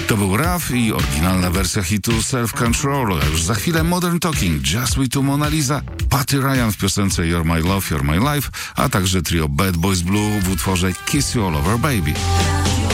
To był Raf i oryginalna wersja hitu Self Control. A już za chwilę Modern Talking, Just We Two, Mona Lisa, Patty Ryan w piosence You're My Love, You're My Life, a także trio Bad Boys Blue w utworze Kiss You All Over Baby.